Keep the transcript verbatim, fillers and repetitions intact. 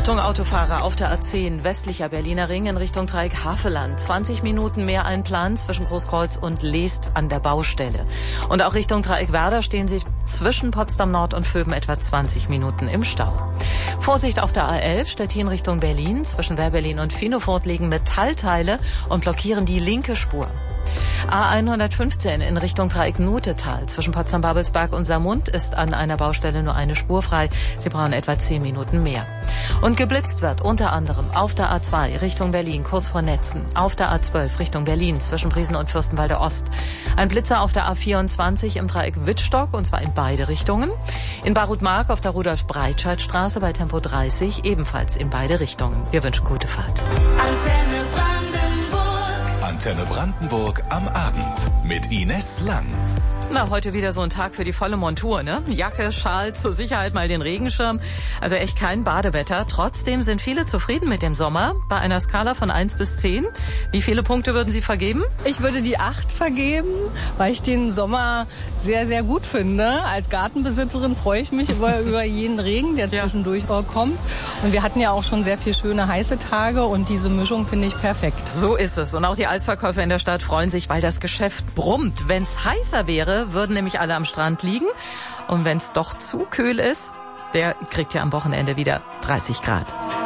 Achtung Autofahrer auf der A zehn, westlicher Berliner Ring in Richtung Dreieck Havelland. zwanzig Minuten mehr einplanen zwischen Großkreuz und Leest an der Baustelle. Und auch Richtung Dreieck Werder stehen Sie zwischen Potsdam Nord und Vöben etwa zwanzig Minuten im Stau. Vorsicht auf der A elf, Stettin Richtung Berlin. Zwischen Wehrberlin und Finofurt liegen Metallteile und blockieren die linke Spur. A hundertfünfzehn in Richtung Dreieck Nutetal. Zwischen Potsdam-Babelsberg und Saarmund ist an einer Baustelle nur eine Spur frei. Sie brauchen etwa zehn Minuten mehr. Und geblitzt wird unter anderem auf der A zwei Richtung Berlin, kurz vor Netzen. Auf der A zwölf Richtung Berlin, zwischen Briesen und Fürstenwalde Ost. Ein Blitzer auf der A vierundzwanzig im Dreieck Wittstock, und zwar in beide Richtungen. In Barutmark auf der Rudolf-Breitscheid-Straße bei Tempo dreißig, ebenfalls in beide Richtungen. Wir wünschen gute Fahrt. Antenne Brandenburg. Antenne Brandenburg am Abend mit Ines Lang. Na, heute wieder so ein Tag für die volle Montur, ne? Jacke, Schal, zur Sicherheit mal den Regenschirm. Also echt kein Badewetter. Trotzdem sind viele zufrieden mit dem Sommer. Bei einer Skala von eins bis zehn. Wie viele Punkte würden Sie vergeben? Ich würde die acht vergeben, weil ich den Sommer sehr, sehr gut finde. Als Gartenbesitzerin freue ich mich über, über jeden Regen, der zwischendurch ja. kommt. Und wir hatten ja auch schon sehr viele schöne heiße Tage und diese Mischung finde ich perfekt. So ist es. Und auch die Eisverkäufer in der Stadt freuen sich, weil das Geschäft brummt. Wenn es heißer wäre, würden nämlich alle am Strand liegen. Und wenn es doch zu kühl ist, der kriegt ja am Wochenende wieder dreißig Grad.